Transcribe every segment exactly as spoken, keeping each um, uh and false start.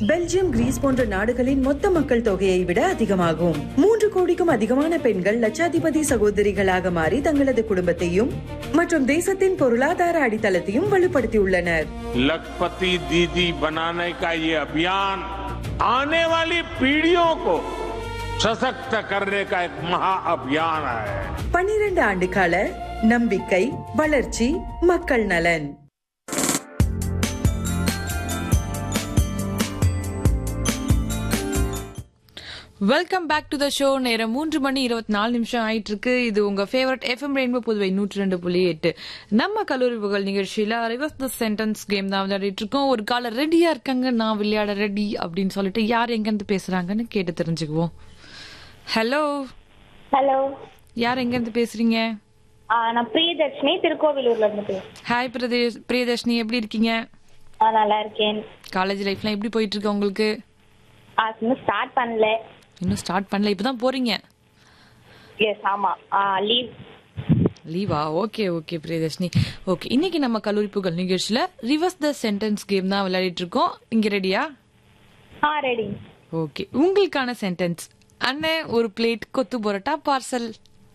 Belgium, Greece போன்ற நாடுகளின் மொத்த மக்கள் தொகையை விட அதிகமாகும். மூன்று கோடிக்கும் அதிகமான பெண்கள் லட்சாதிபதி சகோதரிகளாக மாறி தங்களது குடும்பத்தையும் மற்றும் தேசத்தின் பொருளாதார அடித்தளத்தையும் வலுப்படுத்தியுள்ளனர். लखपति दीदी बनाने का ये अभियान आने वाली पीढ़ियों को सशक्त करने का एक महा अभियान है. பன்னிரண்டு ஆண்டு கால நம்பிக்கை, வளர்ச்சி, மக்கள் நலன். Welcome back to the show. நேரம் மூன்று மணி இருபத்தி நாலு நிமிஷம் ஆயிட்டு இருக்கு. இது உங்க ஃபேவரட் எஃப்எம் ரெயின்போ புதுவை நூற்றி ரெண்டு புள்ளி எட்டு. நம்ம கல்லூரி புகழ் நிகழ்ச்சியில ரிவர்ஸ் த சென்டென்ஸ் கேம் தான் விளையாடிட்டு இருக்கோம். ஒரு கால ரெடியா இருக்காங்க, நான் விளையாட ரெடி அப்படின்னு சொல்லிட்டு யார் எங்க இருந்து பேசுறாங்கன்னு கேட்டு தெரிஞ்சுக்குவோம். ஹலோ ஹலோ, யார் எங்க இருந்து பேசுறீங்க? நான் பிரியதர்ஷினி, திருக்கோவிலூர்ல இருந்து பேசுறேன். ஹாய் பிரதேஷ் பிரியதர்ஷினி, எப்படி இருக்கீங்க? நல்லா இருக்கேன். காலேஜ் லைஃப்லாம் எப்படி போயிட்டு இருக்கு உங்களுக்கு? இன்னும் ஸ்டார்ட் பண்ணல. இன்னும் ஸ்டார்ட் பண்ணல, இப்பதான் போறீங்க? எஸ், ஆமா. லீவ் லீவா? Okay okay Priyadarshini. ஓகே, இன்னைக்கு நம்ம கல்லூரி புகழ் நிகழ்ச்சியில ரிவர்ஸ் த சென்டென்ஸ் கேம் தான் விளையாடிட்டு இருக்கோம். இங்க ரெடியா? ஆ, ரெடி. ஓகே, உங்களுக்கான சென்டென்ஸ்: அண்ணே ஒரு பிளேட் கொத்து பரோட்டா பார்சல்.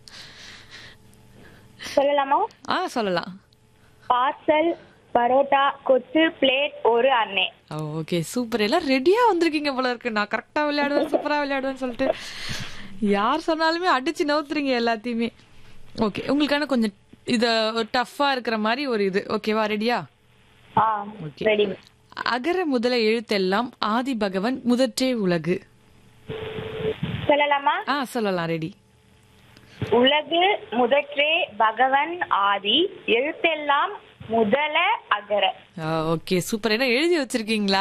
சொல்லலாமா? ஆ சொல்லலாம். பார்சல் பரோட்டா கொத்து பிளேட் ஒரு அண்ணே. Okay, super. எல்லாம் ரெடியா வந்திருக்கீங்க போல இருக்கு. நான் கரெக்டா விளையாடுவேன், சூப்பரா விளையாடுவேன்னு சொல்லிட்டு யார் சொன்னாலுமே அடிச்சு நவுத்துறீங்க எல்லாத்தையுமே. ஓகே, உங்களுக்கான கொஞ்சம் இத டஃப்பா இருக்கிற மாதிரி ஒரு இது. ஓகேவா? ரெடியா? ரெடி. அகர முதல எழுத்தெல்லாம் ஆதி பகவன் முதற்றே உலகு. சொல்லலாமா? ஆ சொல்லலாம். ரெடி. உலகு முதற்றே பகவன் ஆதி எழுத்தெல்லாம் முதல அகர. Okay, super. என்ன எழுதி வச்சிருக்கீங்களா?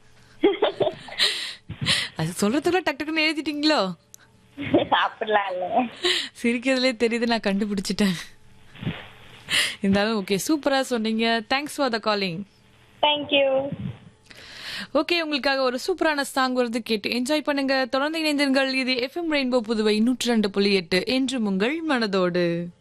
அது சொல்றதுக்குள்ள டக்கு டக்குன்னு எழுதிட்டீங்களோ? அப்படிலாம் இல்ல, சிரிக்கிறதுலே தெரியுது, நான் கண்டுபிடிச்சிட்டேன். இருந்தாலும் ஓகே, சூப்பரா சொன்னீங்க. Thanks for the calling. Thank you. Okay, உங்களுக்காக ஒரு சூப்பரான சாங் வருது, கேட்டு என்ஜாய் பண்ணுங்க. தொடர்ந்து இணைந்திருங்கள். இது எஃப்எம் ரெயின்போ புதுவை நூற்றி ரெண்டு புள்ளி எட்டு. என்று உங்கள் மனதோடு.